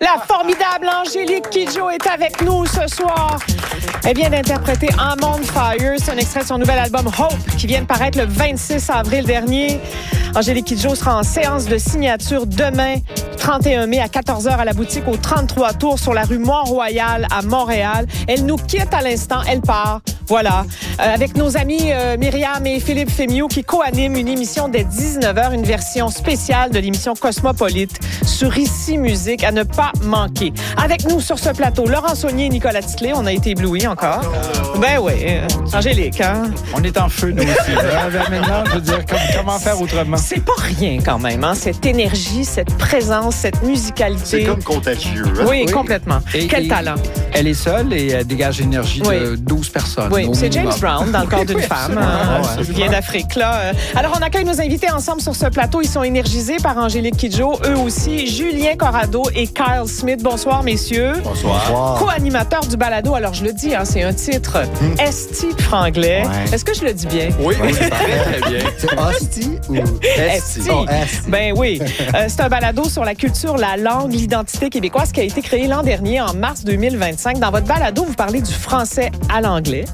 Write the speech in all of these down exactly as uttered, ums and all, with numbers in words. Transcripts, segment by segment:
La formidable Angélique Kidjo est avec nous ce soir. Elle vient d'interpréter I'm on Fire. C'est un extrait de son nouvel album Hope qui vient de paraître le vingt-six avril dernier. Angélique Kidjo sera en séance de signature demain, trente et un mai, à quatorze heures à la boutique au trente-trois Tours sur la rue Mont-Royal à Montréal. Elle nous quitte à l'instant. Elle part. Voilà. Euh, avec nos amis euh, Myriam et Philippe Fémiot qui co-animent une émission dès dix-neuf heures, une version spéciale de l'émission Cosmopolite sur Ici Musique à ne pas manquer. Avec nous sur ce plateau, Laurent Saunier et Nicolas Titley. On a été éblouis encore. Oh. Ben oui. Euh, Angélique, hein? On est en feu, nous aussi. Là. Maintenant, je veux dire, comment faire autrement? C'est pas rien quand même, hein? Cette énergie, cette présence, cette musicalité. C'est comme contagieux. Hein? Oui, oui, complètement. Et, Quel et talent. Elle est seule et elle dégage l'énergie oui. de douze personnes. Oui, c'est James Brown dans le corps d'une femme. Hein, ouais, qui vient d'Afrique, là. Alors, on accueille nos invités ensemble sur ce plateau. Ils sont énergisés par Angélique Kidjo, eux aussi, Julien Corrado et Kyle Smith. Bonsoir, messieurs. Bonsoir. Co-animateur du balado. Alors, je le dis, hein, c'est un titre. Mm. Esti franglais. Ouais. Est-ce que je le dis bien? Oui, oui, c'est très, très bien. C'est Asti ou Esti? Oh, Esti. Ben oui. euh, c'est un balado sur la culture, la langue, l'identité québécoise qui a été créé l'an dernier, en mars deux mille vingt-cinq. Dans votre balado, vous parlez du français à l'anglais.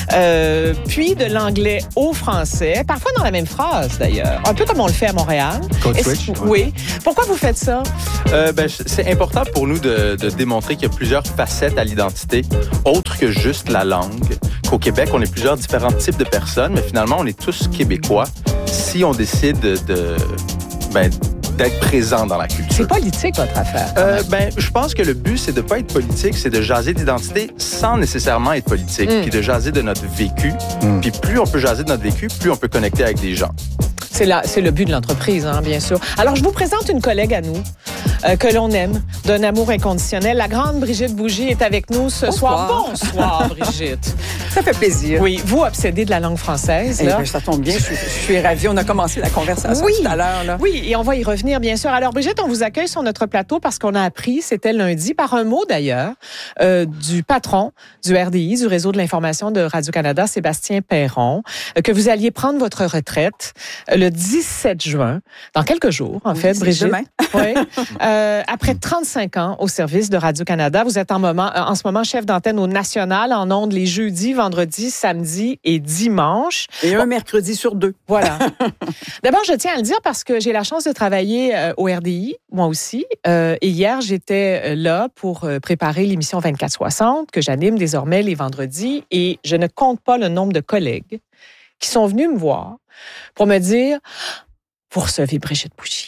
Euh, puis de l'anglais au français, parfois dans la même phrase d'ailleurs, un peu comme on le fait à Montréal. Code switch. Oui. Pourquoi vous faites ça? Euh, ben, c'est important pour nous de, de démontrer qu'il y a plusieurs facettes à l'identité, autres que juste la langue. Qu'au Québec, on est plusieurs différents types de personnes, mais finalement, on est tous québécois si on décide de... de ben, d'être présent dans la culture. C'est politique, votre affaire. Euh, ben, je pense que le but, c'est de pas être politique, c'est de jaser d'identité sans nécessairement être politique, mm. puis de jaser de notre vécu. Mm. Puis plus on peut jaser de notre vécu, plus on peut connecter avec des gens. C'est, la, c'est le but de l'entreprise, hein, bien sûr. Alors, je vous présente une collègue à nous, euh, que l'on aime, d'un amour inconditionnel. La grande Brigitte Bougie est avec nous ce Bonsoir. soir. Bonsoir, Brigitte. Ça fait plaisir. Oui, vous, obsédée de la langue française. Eh là. bien, ça tombe bien, je suis, je suis ravie. On a commencé la conversation oui. tout à l'heure. Là. Oui, et on va y revenir, bien sûr. Alors, Brigitte, on vous accueille sur notre plateau parce qu'on a appris, c'était lundi, par un mot d'ailleurs, euh, du patron du R D I, du Réseau de l'information de Radio-Canada, Sébastien Perron, euh, que vous alliez prendre votre retraite euh, le dix-sept juin, dans quelques jours, en oui, fait, Brigitte. Demain. Oui. Euh, après trente-cinq ans au service de Radio-Canada, vous êtes en, moment, euh, en ce moment chef d'antenne au National, en ondes les jeudis, vendredis, samedis et dimanches. Et un bon. mercredi sur deux. Voilà. D'abord, je tiens à le dire parce que j'ai la chance de travailler euh, au R D I, moi aussi. Euh, et hier, j'étais là pour euh, préparer l'émission vingt-quatre soixante, que j'anime désormais les vendredis. Et je ne compte pas le nombre de collègues qui sont venus me voir pour me dire... Vous recevez Brigitte Bougie.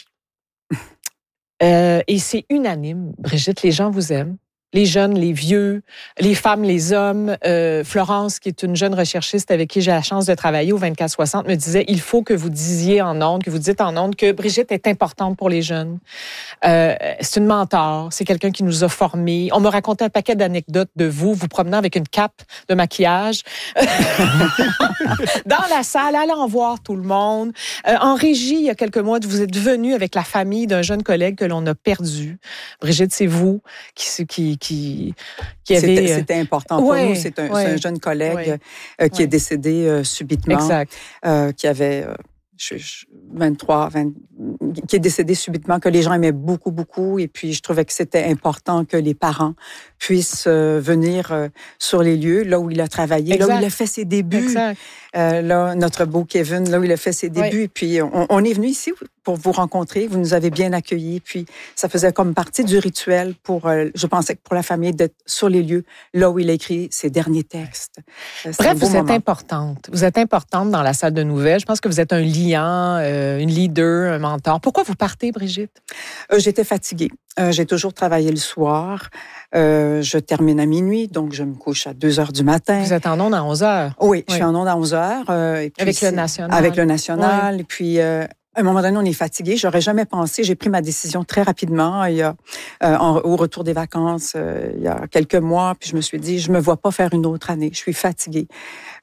euh, et c'est unanime, Brigitte, les gens vous aiment. Les jeunes, les vieux, les femmes, les hommes. Euh, Florence, qui est une jeune recherchiste avec qui j'ai la chance de travailler au vingt-quatre soixante, me disait, il faut que vous disiez en ondes, que vous dites en ondes que Brigitte est importante pour les jeunes. Euh, c'est une mentor, c'est quelqu'un qui nous a formés. On m'a raconté un paquet d'anecdotes de vous, vous promenant avec une cape de maquillage dans la salle, allant voir tout le monde. Euh, en régie, il y a quelques mois, vous êtes venu avec la famille d'un jeune collègue que l'on a perdu. Brigitte, c'est vous qui... qui Qui, qui avait... c'était, c'était important pour ouais, nous. C'est un, ouais, c'est un jeune collègue ouais, euh, qui ouais. est décédé euh, subitement. Exact. Euh, qui avait euh, je, je, vingt-trois, vingt, qui est décédé subitement, que les gens aimaient beaucoup, beaucoup. Et puis, je trouvais que c'était important que les parents puissent euh, venir euh, sur les lieux, là où il a travaillé, exact. Là où il a fait ses débuts. Euh, là, notre beau Kevin, là où il a fait ses débuts. Oui. Et puis, on, on est venu ici pour vous rencontrer. Vous nous avez bien accueillis. Puis, ça faisait comme partie du rituel pour, euh, je pensais que pour la famille, d'être sur les lieux, là où il a écrit ses derniers textes. C'est Bref, vous moment. êtes importante. Vous êtes importante dans la salle de nouvelles. Je pense que vous êtes un liant, euh, une leader, un mentor. Pourquoi vous partez, Brigitte? Euh, j'étais fatiguée. Euh, j'ai toujours travaillé le soir. Euh, je termine à minuit, donc je me couche à deux heures du matin. Vous êtes en ondes à onze heures? Oui, oui. je suis en ondes à onze heures. Euh, et puis avec le National. Avec le National. Oui. Et puis, euh, à un moment donné, on est fatigué. J'aurais jamais pensé. J'ai pris ma décision très rapidement. Il y a, euh, en, au retour des vacances, euh, il y a quelques mois, puis je me suis dit, je me vois pas faire une autre année. Je suis fatiguée.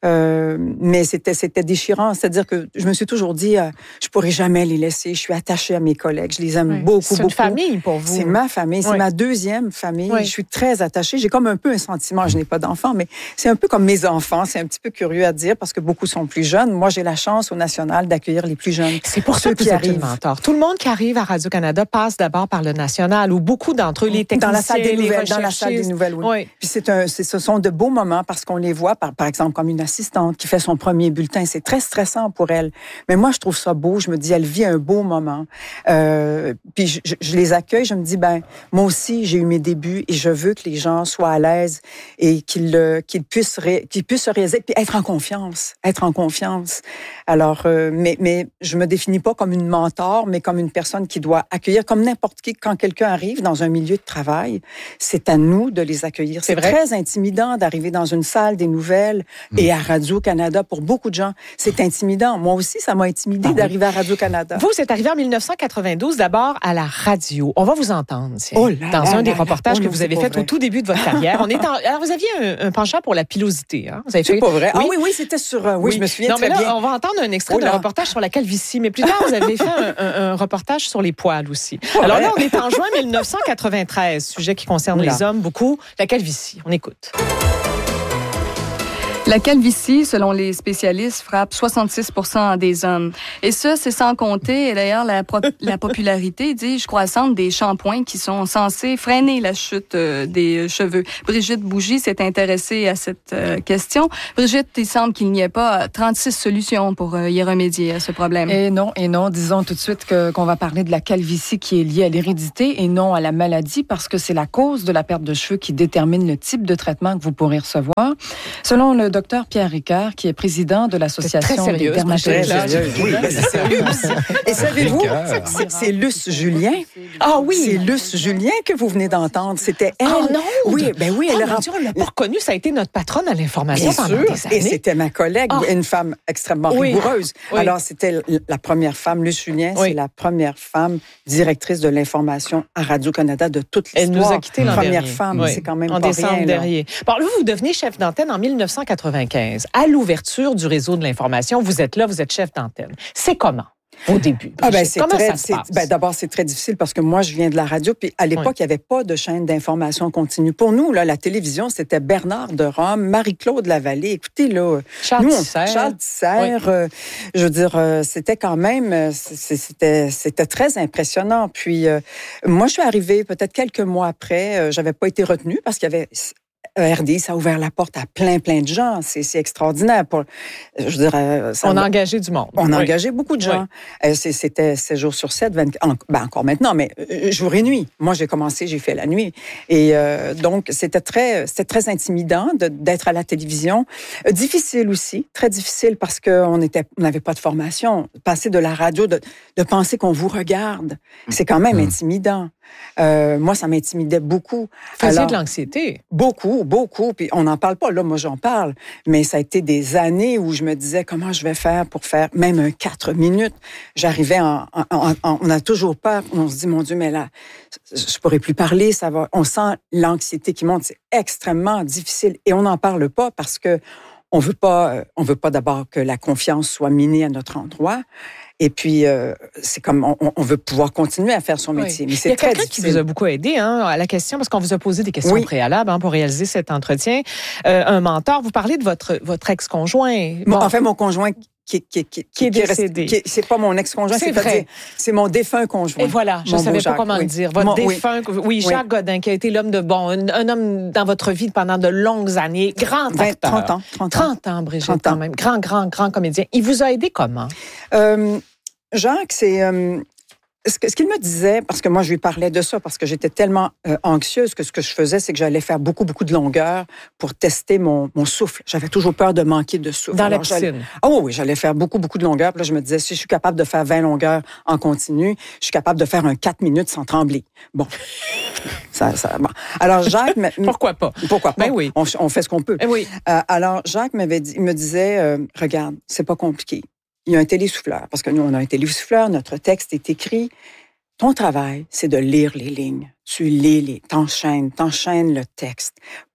Euh, mais c'était, c'était déchirant. C'est-à-dire que je me suis toujours dit, euh, je pourrais jamais les laisser. Je suis attachée à mes collègues. Je les aime oui. beaucoup, c'est beaucoup. C'est une famille pour vous. C'est ma famille. C'est oui. ma deuxième famille. Oui. Je suis très attachée. J'ai comme un peu un sentiment. Je n'ai pas d'enfants, mais c'est un peu comme mes enfants. C'est un petit peu curieux à dire parce que beaucoup sont plus jeunes. Moi, j'ai la chance au National d'accueillir les plus jeunes. C'est pour ça que vous êtes une mentor. Tout le monde qui arrive à Radio-Canada passe d'abord par le National, où beaucoup d'entre eux, les techniciens, dans la salle des nouvelles, les dans la salle des nouvelles, oui. oui. Puis c'est un, c'est, ce sont de beaux moments parce qu'on les voit, par, par exemple, comme une assistante qui fait son premier bulletin. C'est très stressant pour elle. Mais moi, je trouve ça beau. Je me dis, elle vit un beau moment. Euh, puis je, je, je les accueille. Je me dis, ben, moi aussi, j'ai eu mes débuts et je veux que les gens soient à l'aise et qu'ils, qu'ils puissent, ré, qu'ils puissent se réaliser puis être en confiance, être en confiance. Alors, euh, mais, mais je me définis pas comme une mentor, mais comme une personne qui doit accueillir, comme n'importe qui, quand quelqu'un arrive dans un milieu de travail, c'est à nous de les accueillir. C'est, c'est très intimidant d'arriver dans une salle des nouvelles mmh. et à Radio-Canada. Pour beaucoup de gens, c'est intimidant. Moi aussi, ça m'a intimidé ah, d'arriver oui. à Radio-Canada. Vous, êtes arrivé en dix-neuf cent quatre-vingt-douze, d'abord à la radio. On va vous entendre, tiens, oh là, dans là, un des là, reportages là, que vous avez fait au tout début de votre carrière. On est en... Alors, vous aviez un, un penchant pour la pilosité. Hein? Vous avez c'est fait... pas vrai. Oui. Ah oui, oui, c'était sur... Euh, oui, oui, je me souviens non, très mais là, bien. On va entendre un extrait oh d'un reportage sur la calvitie, mais plus tard, vous avez fait un, un, un reportage sur les poils aussi. Oh Alors là, on est en juin dix-neuf cent quatre-vingt-treize, sujet qui concerne Oula. les hommes beaucoup, la calvitie. On écoute. La calvitie, selon les spécialistes, frappe soixante-six pour cent des hommes. Et ça, c'est sans compter, d'ailleurs, la, pro- la popularité, dis-je, croissante des shampoings qui sont censés freiner la chute euh, des cheveux. Brigitte Bougie s'est intéressée à cette euh, question. Brigitte, il semble qu'il n'y ait pas trente-six solutions pour euh, y remédier à ce problème. Et non, et non. Disons tout de suite que, qu'on va parler de la calvitie qui est liée à l'hérédité et non à la maladie parce que c'est la cause de la perte de cheveux qui détermine le type de traitement que vous pourrez recevoir. Selon le docteur Pierre Ricard, qui est président de l'Association des dermatologistes. Oui, c'est sérieux aussi. Et savez-vous, c'est, c'est Luce Julien. Ah oui! C'est Luce Julien que vous venez d'entendre. C'était elle. Oh non! Oui, ben oui, elle oh, a... Dieu, on l'a pas reconnue. Ça a été notre patronne à l'information Bien pendant sûr. des années. Et c'était ma collègue, oh. une femme extrêmement oui. rigoureuse. Oui. Alors, c'était la première femme, Luce Julien, oui. c'est la première femme directrice de l'information à Radio-Canada de toute l'histoire. Elle nous a quittés l'an Première dernier. femme, oui. c'est quand même en pas décembre rien. dernier. Bon, là, vous devenez chef d'antenne en dix-neuf cent quatre-vingt-quinze. À l'ouverture du réseau de l'information, vous êtes là, vous êtes chef d'antenne. C'est comment? Au début. Ah ben c'est Comment très, ça se passe? C'est, ben d'abord, c'est très difficile parce que moi, je viens de la radio, puis à l'époque, oui. il n'y avait pas de chaîne d'information continue. Pour nous, là, la télévision, c'était Bernard de Rome, Marie-Claude Lavallée. Écoutez, là, Charles nous, Tisser. Charles Tisser, oui. euh, je veux dire, euh, c'était quand même, c'était, c'était très impressionnant. Puis, euh, moi, je suis arrivée peut-être quelques mois après, euh, j'avais pas été retenue parce qu'il y avait... R D I, ça a ouvert la porte à plein, plein de gens. C'est, c'est extraordinaire. Pour, je dirais, ça on a a engagé du monde. On a oui. engagé beaucoup de gens. Oui. Euh, c'est, c'était sept jours sur sept, vingt, en, ben encore maintenant, mais euh, jour et nuit. Moi, j'ai commencé, j'ai fait la nuit. Et euh, donc, c'était très, c'était très intimidant de, d'être à la télévision. Euh, difficile aussi, très difficile parce qu'on était, on n'avait pas de formation. Passer de la radio, de, de penser qu'on vous regarde, c'est quand même mmh. intimidant. Euh, moi, ça m'intimidait beaucoup. Vous faisiez Alors, de l'anxiété? Beaucoup, beaucoup. Puis on n'en parle pas. Là, moi, j'en parle. Mais ça a été des années où je me disais comment je vais faire pour faire même un quatre minutes. J'arrivais en, en, en, en... On a toujours peur. On se dit, mon Dieu, mais là, je pourrais plus parler. Ça va. On sent l'anxiété qui monte. C'est extrêmement difficile. Et on n'en parle pas parce que on veut pas, on veut pas d'abord que la confiance soit minée à notre endroit. Et puis, euh, c'est comme, on, on veut pouvoir continuer à faire son métier. Oui. Mais c'est Il y a très quelqu'un difficile. qui vous a beaucoup aidé hein, à la question, parce qu'on vous a posé des questions oui. préalables hein, pour réaliser cet entretien. Euh, un mentor, vous parlez de votre, votre ex-conjoint. Bon, en fait, mon conjoint... Qui, qui, qui, qui est décédé. Qui, c'est pas mon ex-conjoint, c'est, c'est vrai. C'est mon défunt conjoint. Et voilà, je ne savais pas comment oui. le dire. Votre mon, défunt, oui, oui Jacques oui. Godin, qui a été l'homme de bon, un, un homme dans votre vie pendant de longues années, grand acteur. trente ans. trente ans, trente ans Brigitte, trente ans. Quand même. Grand, grand, grand comédien. Il vous a aidé comment? Euh, Jacques, c'est... Euh, Ce, que, ce qu'il me disait, parce que moi, je lui parlais de ça, parce que j'étais tellement euh, anxieuse que ce que je faisais, c'est que j'allais faire beaucoup, beaucoup de longueur pour tester mon, mon souffle. J'avais toujours peur de manquer de souffle. Dans Alors, la piscine? Ah oui, oui, j'allais faire beaucoup, beaucoup de longueur. Puis là, je me disais, si je suis capable de faire vingt longueurs en continu, je suis capable de faire un quatre minutes sans trembler. Bon. ça, ça, bon. Alors, Jacques... Pourquoi pas? Pourquoi pas? Ben oui. On, on fait ce qu'on peut. Ben oui. Euh, alors, Jacques m'avait dit, il me disait, euh, regarde, c'est pas compliqué. Il y a un télésouffleur, parce que nous, on a un télésouffleur, notre texte est écrit. Ton travail, c'est de lire les lignes. Tu lis les, t'enchaînes, t'enchaînes le texte.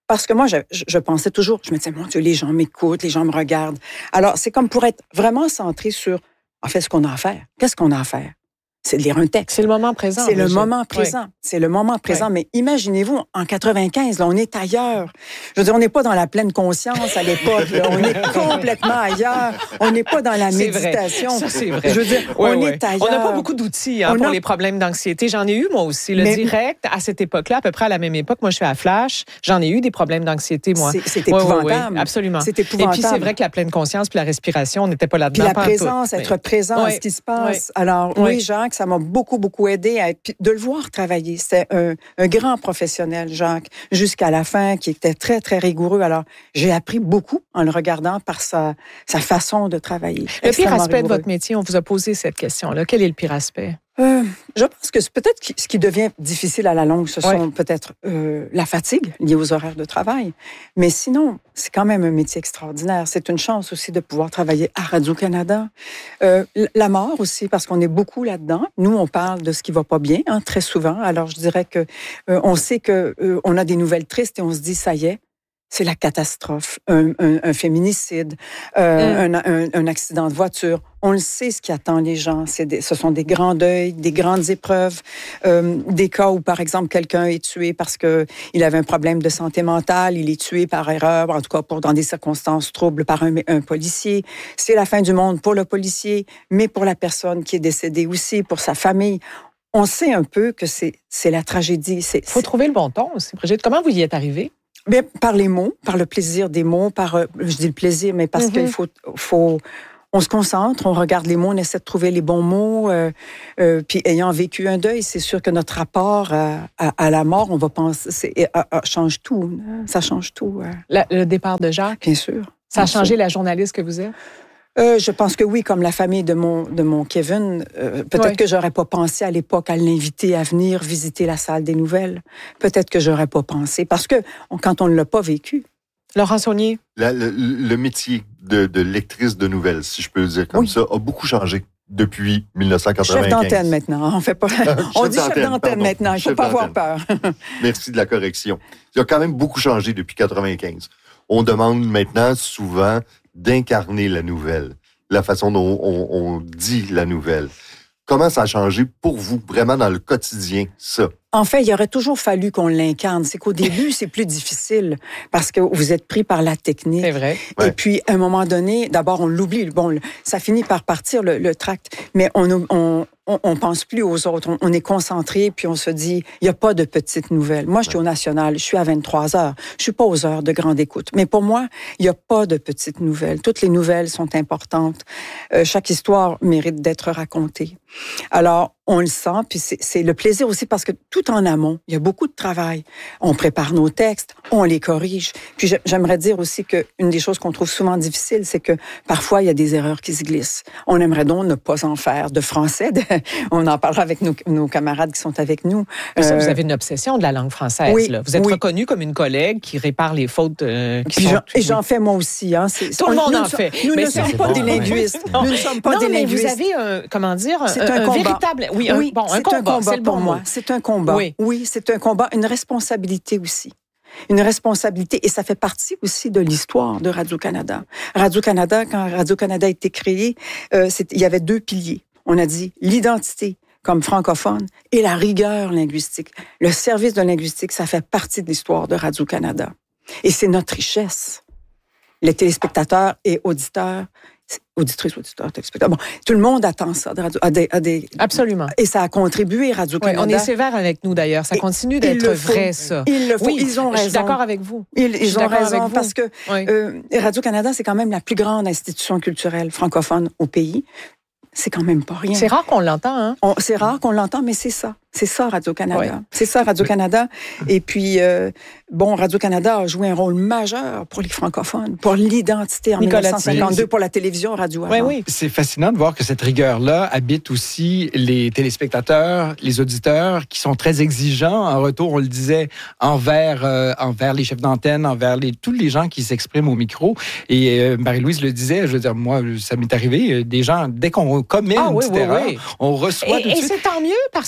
Parce que moi, je, je pensais toujours, je me disais, mon Dieu, les gens m'écoutent, les gens me regardent. Alors, c'est comme pour être vraiment centré sur, en fait, ce qu'on a à faire. Qu'est-ce qu'on a à faire? C'est de lire un texte. C'est le moment présent. C'est le déjà. moment présent. Oui. C'est le moment présent. Oui. Mais imaginez-vous, en quatre-vingt-quinze, là, on est ailleurs. Je veux dire, on n'est pas dans la pleine conscience à l'époque. Là. On est complètement ailleurs. On n'est pas dans la c'est méditation. Vrai. Ça, c'est vrai. Je veux dire, oui, on oui. est ailleurs. On n'a pas beaucoup d'outils hein, pour a... les problèmes d'anxiété. J'en ai eu, moi aussi. Le Mais... direct, à cette époque-là, à peu près à la même époque, moi, je suis à Flash. J'en ai eu des problèmes d'anxiété, moi. C'est, c'est épouvantable. Oui, oui, oui, absolument. C'est épouvantable. Et puis, c'est vrai que la pleine conscience puis la respiration, on n'était pas là-dedans. Puis la présence, être présent à ce qui se passe. Alors, oui, Jacques, ça m'a beaucoup, beaucoup aidé à être, de le voir travailler. C'était un, un grand professionnel, Jacques, jusqu'à la fin, qui était très, très rigoureux. Alors, j'ai appris beaucoup en le regardant par sa, sa façon de travailler. Le pire aspect rigoureux. De votre métier, on vous a posé cette question-là. Quel est le pire aspect? Euh, je pense que c'est peut-être ce qui devient difficile à la longue, ce sont oui. peut-être euh, la fatigue liée aux horaires de travail. Mais sinon, c'est quand même un métier extraordinaire. C'est une chance aussi de pouvoir travailler à Radio-Canada. Euh, la mort aussi, parce qu'on est beaucoup là-dedans. Nous, on parle de ce qui va pas bien, hein, très souvent. Alors, je dirais que euh, on sait que euh, on a des nouvelles tristes et on se dit, ça y est, c'est la catastrophe, un, un, un féminicide, euh, mm. un, un, un accident de voiture. On le sait, ce qui attend les gens. C'est des, ce sont des grands deuils, des grandes épreuves, euh, des cas où, par exemple, quelqu'un est tué parce que il avait un problème de santé mentale, il est tué par erreur, en tout cas pour dans des circonstances troubles par un, un policier. C'est la fin du monde pour le policier, mais pour la personne qui est décédée aussi, pour sa famille. On sait un peu que c'est, c'est la tragédie. Il faut trouver le bon ton aussi, Brigitte. Comment vous y êtes arrivée? Bien, par les mots, par le plaisir des mots, par, euh, je dis le plaisir, mais parce mm-hmm. qu'il faut, faut, on se concentre, on regarde les mots, on essaie de trouver les bons mots. Euh, euh, puis ayant vécu un deuil, c'est sûr que notre rapport à, à, à la mort, on va penser, c'est, à, à, change tout. Ça change tout. Euh. La, le départ de Jacques? Bien sûr. Ça a bien changé sûr. La journaliste que vous êtes? Euh, je pense que oui, comme la famille de mon, de mon Kevin. Euh, peut-être oui. que j'aurais pas pensé à l'époque à l'inviter à venir visiter la salle des nouvelles. Peut-être que j'aurais pas pensé. Parce que on, quand on ne l'a pas vécu. Laurent Saunier. La, le, le métier de, de lectrice de nouvelles, si je peux le dire comme oui. ça, a beaucoup changé depuis dix-neuf cent quatre-vingt-quinze. Chef d'antenne maintenant. On fait pas. on dit chef d'antenne pardon. Maintenant. Il faut pas avoir peur. Merci de la correction. Il a quand même beaucoup changé depuis quatre-vingt-quinze. On demande maintenant souvent d'incarner la nouvelle, la façon dont on, on dit la nouvelle. Comment ça a changé pour vous, vraiment dans le quotidien, ça? En fait, il aurait toujours fallu qu'on l'incarne. C'est qu'au début, c'est plus difficile parce que vous êtes pris par la technique. C'est vrai. Et ouais. puis, à un moment donné, d'abord, on l'oublie. Bon, ça finit par partir, le, le tract. Mais on, on, on, on pense plus aux autres. On, on est concentré, puis on se dit, il n'y a pas de petites nouvelles. Moi, je suis au National, je suis à vingt-trois heures. Je suis pas aux heures de grande écoute. Mais pour moi, il n'y a pas de petites nouvelles. Toutes les nouvelles sont importantes. Euh, chaque histoire mérite d'être racontée. Alors, on le sent, puis c'est, c'est le plaisir aussi parce que tout en amont, il y a beaucoup de travail. On prépare nos textes, on les corrige. Puis j'aimerais dire aussi qu'une des choses qu'on trouve souvent difficile, c'est que parfois, il y a des erreurs qui se glissent. On aimerait donc ne pas en faire de français. On en parlera avec nos, nos camarades qui sont avec nous. Mais ça, euh, vous avez une obsession de la langue française. Oui, là. Vous êtes oui. reconnue comme une collègue qui répare les fautes euh, qui Puis sont... j'en, et j'en fais moi aussi. Hein. C'est, Tout on, le monde en nous, fait. Nous mais ne sommes pas bon, des linguistes. Non. Nous ne sommes pas non, des mais linguistes. vous avez, un, comment dire, c'est un, un, un combat. véritable... Oui, oui un, bon, c'est un combat, un combat c'est le pour bon moi. mot. C'est un combat. Oui. oui, c'est un combat, une responsabilité aussi. Une responsabilité, et ça fait partie aussi de l'histoire de Radio-Canada. Radio-Canada, quand Radio-Canada a été créé, euh, il y avait deux piliers. On a dit l'identité comme francophone et la rigueur linguistique. Le service de linguistique, ça fait partie de l'histoire de Radio-Canada. Et c'est notre richesse. Les téléspectateurs et auditeurs, auditrices, auditeurs, téléspectateurs, bon, tout le monde attend ça de radio, à des, à des, Absolument. Et ça a contribué, Radio-Canada. Oui, on est sévère avec nous, d'ailleurs. Ça continue d'être vrai, ça. Il le faut. Oui, ils ont raison. Je suis d'accord avec vous. Ils, ils ont raison parce que oui. euh, Radio-Canada, c'est quand même la plus grande institution culturelle francophone au pays. C'est quand même pas rien. C'est rare qu'on l'entend, hein? On, c'est rare qu'on l'entend, mais c'est ça. C'est ça, Radio-Canada. Oui. C'est ça, Radio-Canada. Et puis, euh, bon, Radio-Canada a joué un rôle majeur pour les francophones, pour l'identité en Nicolas, dix-neuf cent cinquante-deux, pour la télévision, radio. Oui, oui. C'est fascinant de voir que cette rigueur-là habite aussi les téléspectateurs, les auditeurs, qui sont très exigeants. En retour, on le disait, envers, euh, envers les chefs d'antenne, envers les, tous les gens qui s'expriment au micro. Et euh, Marie-Louise le disait, je veux dire, moi, ça m'est arrivé, des gens, dès qu'on commet ah, une oui, petite oui, erreur, oui. on reçoit et, tout de et suite. c'est tant mieux parce Mais, que et, et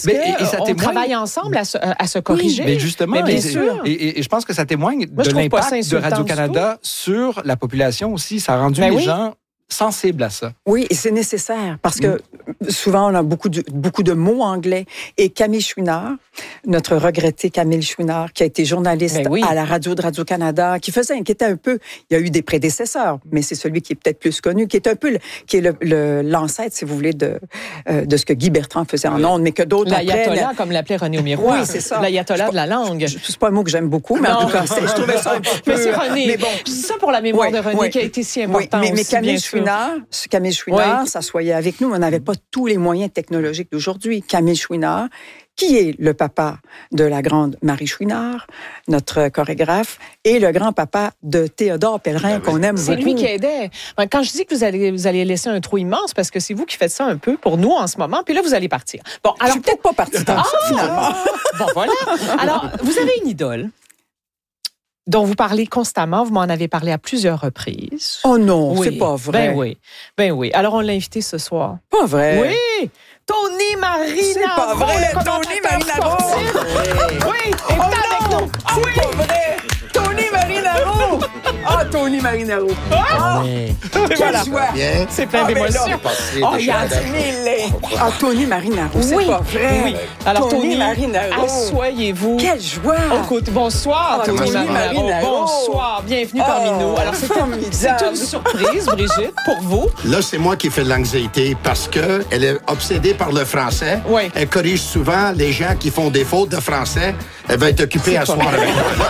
ça on témoigne... travaille ensemble à se, à se corriger. Oui, mais justement, mais bien et, sûr. Et, et, et je pense que ça témoigne Moi, de l'impact de Radio-Canada sur la population aussi. Ça a rendu ben les oui. gens sensibles à ça. Oui, et c'est nécessaire parce que mmh. souvent, on a beaucoup de, beaucoup de mots anglais. Et Camille Chouinard, notre regretté Camille Chouinard, qui a été journaliste ben oui. à la radio de Radio-Canada, qui faisait, qui était un peu, il y a eu des prédécesseurs, mais c'est celui qui est peut-être plus connu, qui est un peu, le, qui est le, le, l'ancêtre, si vous voulez, de, euh, de ce que Guy Bertrand faisait en ondes, mais que d'autres L'ayatollah, après, comme l'appelait René Aumiroir. Oui, c'est ça. L'ayatollah de la langue. C'est pas un mot que j'aime beaucoup, mais non. en tout cas, je trouvais ça un peu... Mais c'est René. Mais bon. Je dis ça pour la mémoire oui, de René, oui. qui a été si important oui, mais, aussi, mais Camille Chouinard, Camille Chouinard, oui. s'assoyait avec nous. On n'avait pas tous les moyens technologiques d'aujourd'hui. Camille Chouinard, qui est le papa de la grande Marie Chouinard, notre chorégraphe, et le grand-papa de Théodore Pellerin, qu'on aime c'est beaucoup. C'est lui qui aidait. Quand je dis que vous allez, vous allez laisser un trou immense, parce que c'est vous qui faites ça un peu pour nous en ce moment, puis là, vous allez partir. Bon, alors, je suis peut-être pas partie tant que ça, finalement. Bon, voilà. Alors, vous avez une idole dont vous parlez constamment. Vous m'en avez parlé à plusieurs reprises. Oh non, oui. c'est pas vrai. Ben oui, ben oui. Alors, on l'a invité ce soir. Pas vrai? Oui! Tony Marinaro! C'est pas vrai! Tony Marinaro! Oui! Et oh avec nous! Ah c'est oui. Pas vrai! Tony Marinaro! Ah, Tony Marinaro! Ah! Oui. Quelle joie! Bien. C'est plein ah, d'émotions. Oh, il y a mille! Ah, Tony Marinaro, c'est oui. pas vrai! Oui. Alors, Tony, Tony Marinaro! Asseyez-vous. Quelle joie! Écoute, bonsoir, oh, Tony, Tony Marinaro. Marinaro. Bonsoir, bienvenue oh, parmi nous. Alors, c'est, c'est une surprise, Brigitte, pour vous. Là, c'est moi qui fais de l'anxiété parce que elle est obsédée par le français. Oui. Elle corrige souvent les gens qui font des fautes de français. Elle va être occupée à soir avec moi.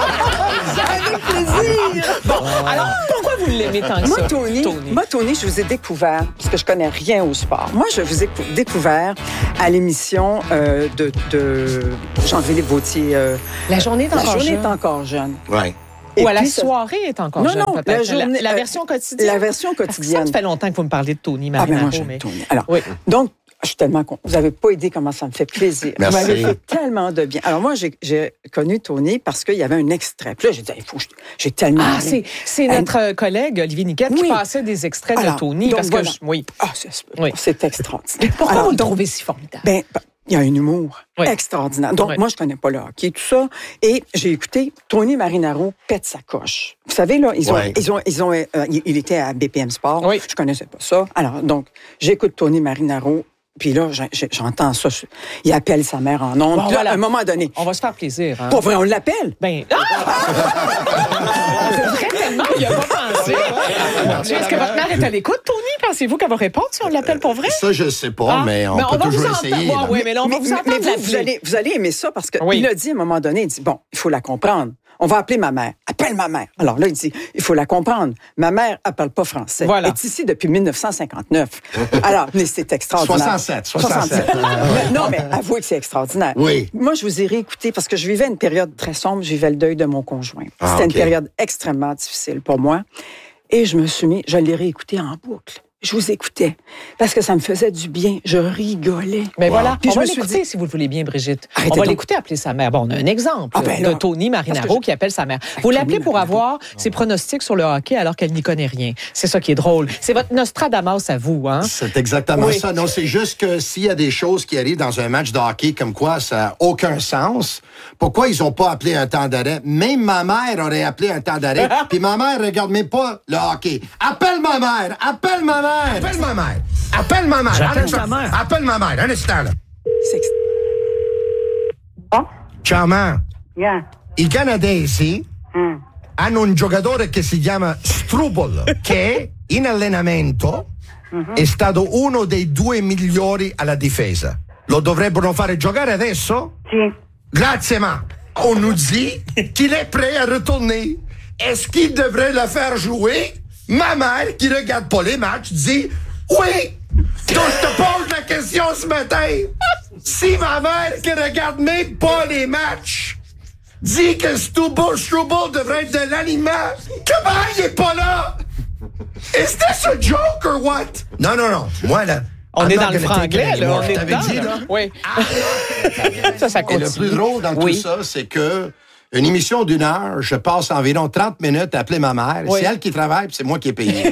Avec plaisir! Bon, alors, pourquoi vous l'aimez tant que moi, ça? Tony, Tony. Moi, Tony, je vous ai découvert, parce que je connais rien au sport. Moi, je vous ai découvert à l'émission euh, de, de Jean-Philippe Vautier. Euh, la journée est encore la journée jeune. est encore jeune. Oui. Et Ou à la soirée est encore non, jeune, non, peut-être. La, journée, la, la version quotidienne. La version quotidienne. Ça fait longtemps que vous me parlez de Tony Marinaro. Ah, ben moi, j'aime mais... Tony. Alors, oui. donc, je suis tellement contente. Vous n'avez pas idée comment ça me fait plaisir. Merci. Vous m'avez fait tellement de bien. Alors moi, j'ai, j'ai connu Tony parce qu'il y avait un extrait. Puis là, j'ai dit, il faut, j'ai tellement... Ah, c'est, c'est notre un... collègue, Olivier Niquette, oui. qui passait des extraits Alors, de Tony. Donc, parce voilà. que je... Oui. Ah, c'est, oui. c'est extraordinaire. Pourquoi Alors, vous le donc, trouvez si formidable? Ben, il y a un humour oui. extraordinaire. Donc, oui. moi, je connais pas le hockey, tout ça. Et j'ai écouté Tony Marinaro pète sa coche. Vous savez, là, ils ont, oui. ils ont, ils ont, euh, il était à B P M Sport. Oui. Je connaissais pas ça. Alors, donc, j'écoute Tony Marinaro. Puis là, j'entends ça. Il appelle sa mère en ondes. Bon, voilà. À un moment donné. On va se faire plaisir. Hein? Pas vrai, on l'appelle. Ben. Ah! Tellement, il a pas pensé. Est-ce que votre mère est à l'écoute, Tony? Pensez-vous qu'elle va répondre si on l'appelle pour vrai? Ça, je ne sais pas, ah, mais on mais peut on toujours essayer. Bon, oui, mais là, on va vous entendre. Mais vous, vous, allez, vous allez aimer ça parce qu'il oui. a dit à un moment donné, il dit, bon, il faut la comprendre. On va appeler ma mère. Appelle ma mère. Alors là, il dit, il faut la comprendre. Ma mère, elle parle pas français. Voilà. Elle est ici depuis dix-neuf cent cinquante-neuf. Alors, mais c'est extraordinaire. soixante-sept. soixante-sept. Non, mais avouez que c'est extraordinaire. Oui. Moi, je vous ai réécouté parce que je vivais une période très sombre. Je vivais le deuil de mon conjoint. Ah, C'était okay. une période extrêmement difficile pour moi. Et je me suis mis, je l'ai réécouté en boucle. Je vous écoutais parce que ça me faisait du bien. Je rigolais. Mais wow. voilà, puis on je va me suis l'écouter dit... si vous le voulez bien, Brigitte. Arrêtez on va donc. l'écouter appeler sa mère. Bon, on a un exemple ah ben là, de Tony Marinaro je... qui appelle sa mère. Ah, Vous l'appelez pour Marinaro. avoir ses pronostics sur le hockey alors qu'elle n'y connaît rien. C'est ça qui est drôle. C'est votre Nostradamus à vous, hein? C'est exactement oui. ça. Non, c'est juste que s'il y a des choses qui arrivent dans un match de hockey comme quoi ça n'a aucun sens, pourquoi ils n'ont pas appelé un temps d'arrêt? Même ma mère aurait appelé un temps d'arrêt, puis ma mère ne regarde même pas le hockey. Appelle ma mère! Appelle ma mère! Appelle ma mère! Appelle ma mère! J'appelle ta mère! Appelle ma mère! Un instant, là. C'est... Oh? Ciao, ma. Yeah. I canadesi mm. hanno un giocatore che si chiama Struble, che in allenamento mm-hmm. è stato uno dei due migliori alla difesa. Lo dovrebbero fare giocare adesso? Sì. Grazie, ma. On nous dit qu'il est prêt à retourner. Est-ce qu'il devrait le faire jouer? Ma mère, qui regarde pas les matchs, dit oui. Donc, je te pose la question ce matin. Si ma mère, qui regarde même pas les matchs, dit que Struble, Struble devrait être de l'aliment, comment il est pas là? Is this a joke or what? Non, non, non. Moi, là. On I'm est not dans le gonna take franglais, it là. anymore. On est Je t'avais dedans, dit, là. là. Oui. Ah. ça, ça Et continue. le plus drôle dans oui. tout ça, c'est que Une émission d'une heure, je passe environ trente minutes à appeler ma mère. Oui. C'est elle qui travaille, puis c'est moi qui ai payé.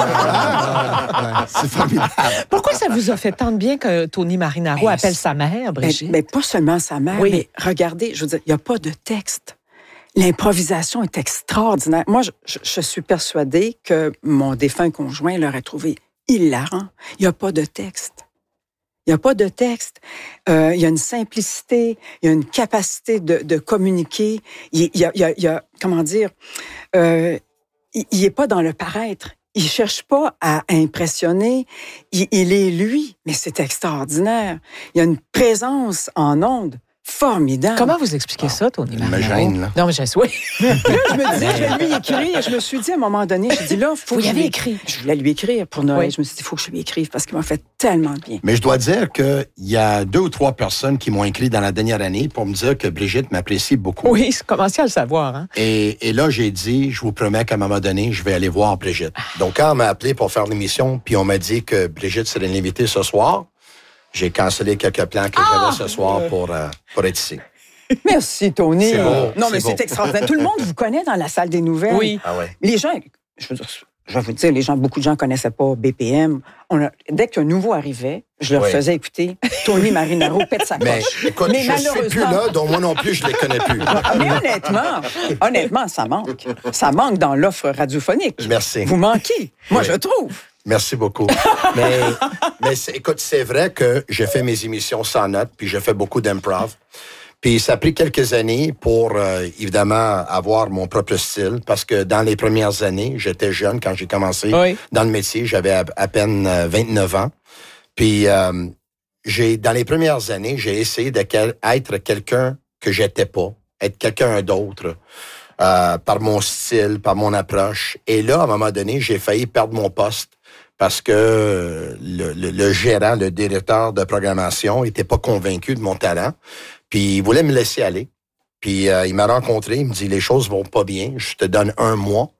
C'est formidable. Pourquoi ça vous a fait tant de bien que Tony Marinaro Mais appelle c'est- sa mère, Mais, Brigitte? mais pas seulement sa mère, Oui. mais regardez, je veux dire, il n'y a pas de texte. L'improvisation est extraordinaire. Moi, je, je- je suis persuadée que mon défunt conjoint l'aurait trouvé hilarant. Il n'y a pas de texte. Il n'y a pas de texte. Euh, il y a une simplicité, il y a une capacité de, de communiquer. Il, il y a, il y a- il y a- comment dire, euh, il n'est pas dans le paraître. Il cherche pas à impressionner. Il, il est lui, mais c'est extraordinaire. Il y a une présence en ondes formidable. Comment vous expliquez ça, Tony Il me Marinaro? gêne, là. Non, mais je oui. Là, je me disais, je vais lui écrire. Je me suis dit, à un moment donné, je dis là, faut Vous que y je avez lui- écrit. Je voulais lui écrire pour Noël. Oui. Je me suis dit, il faut que je lui écrive parce qu'il m'a fait tellement de bien. Mais je dois dire qu'il y a deux ou trois personnes qui m'ont écrit dans la dernière année pour me dire que Brigitte m'apprécie beaucoup. Oui, c'est commencé à le savoir. Hein? Et, et là, j'ai dit, je vous promets qu'à un moment donné, je vais aller voir Brigitte. Donc, quand on m'a appelé pour faire l'émission, puis on m'a dit que Brigitte serait l'invitée ce soir, j'ai cancellé quelques plans que j'avais ce soir pour, euh, pour être ici. Merci, Tony. C'est beau, non, c'est mais beau. c'est extraordinaire. Tout le monde vous connaît dans la salle des nouvelles. Oui. Ah ouais. Les gens, je veux dire, je vais vous dire, les gens, beaucoup de gens connaissaient pas B P M. On a, dès qu'un nouveau arrivait, je leur Oui. faisais écouter Tony Marinaro pète sa Mais coche. écoute, Mais je ne suis plus malheureusement- là, donc moi non plus, je ne les connais plus. Mais honnêtement, honnêtement, ça manque. Ça manque dans l'offre radiophonique. Merci. Vous manquez. Moi, Oui. je trouve. Merci beaucoup. mais mais c'est- écoute, c'est vrai que j'ai fait mes émissions sans notes, puis j'ai fait beaucoup d'improv. Puis ça a pris quelques années pour, euh, évidemment, avoir mon propre style, parce que dans les premières années, j'étais jeune quand j'ai commencé Oui. dans le métier, j'avais à, à peine euh, vingt-neuf ans. Puis euh, j'ai dans les premières années, j'ai essayé d'être quelqu'un que j'étais pas, être quelqu'un d'autre. Euh, par mon style, par mon approche. Et là, à un moment donné, j'ai failli perdre mon poste parce que le, le, le gérant, le directeur de programmation, était pas convaincu de mon talent. Puis il voulait me laisser aller. Puis euh, il m'a rencontré, il me dit, les choses vont pas bien, je te donne un mois.